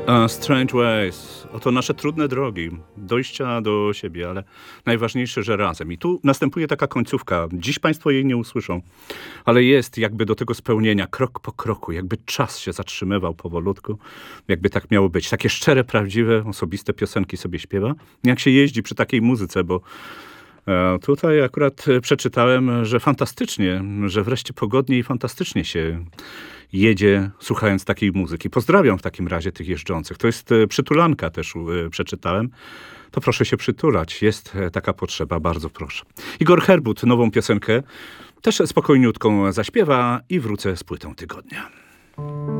Strange Ways. Oto nasze trudne drogi dojścia do siebie, ale najważniejsze, że razem. I tu następuje taka końcówka. Dziś Państwo jej nie usłyszą, ale jest jakby do tego spełnienia krok po kroku, jakby czas się zatrzymywał powolutku, jakby tak miało być. Takie szczere, prawdziwe, osobiste piosenki sobie śpiewa. Jak się jeździ przy takiej muzyce, bo tutaj akurat przeczytałem, że fantastycznie, że wreszcie pogodnie i fantastycznie się jedzie, słuchając takiej muzyki. Pozdrawiam w takim razie tych jeżdżących. To jest przytulanka też przeczytałem. To proszę się przytulać. Jest taka potrzeba, bardzo proszę. Igor Herbut nową piosenkę też spokojniutką zaśpiewa i wrócę z płytą tygodnia.